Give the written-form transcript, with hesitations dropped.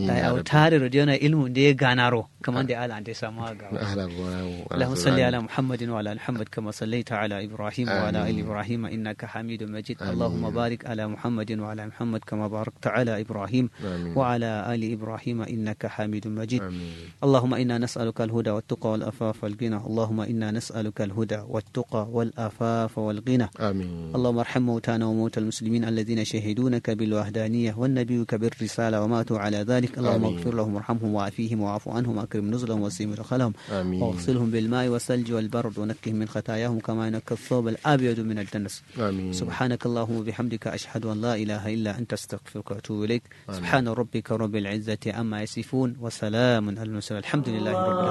da au tare rodiona ilmu da ganaro kaman da ala ande sama ga Allahumma salli ala Muhammadin wa ala Muhammad kama sallaita ala Ibrahim wa ala ali Ibrahim innaka Hamidum Majid Allahumma barik ala Muhammadin wa ala Muhammad kama barakta ala Ibrahim wa ala ali Ibrahim innaka Hamidum Majid Allahumma inna nas'aluka al-huda wat-tuqa wal-afafa wal-ghina Allahumma inna nas'aluka al-huda wat-tuqa wal-afafa wal-ghina Allahumma arham mawtana wa mawtal muslimin alladhina shahidunaka bil-wahdaniyah wan-nabiyyuka bir-risala wa matu ala dhalik Allahumma ighfir lahum warhamhum wa'afihim wa'fu anhum akrim nuzulahum wa sim mudkhalahum واغسلهم بالماء والثلج والبرد ونقهم من خطاياهم كما ينقى الثوب الأبيض من الدنس سبحانك اللهم وبحمدك أشهد أن لا إله إلا أنت أستغفرك وأتوب إليك سبحان ربك رب العزة عما يصفون وسلام على المرسلين الحمد لله رب العالمين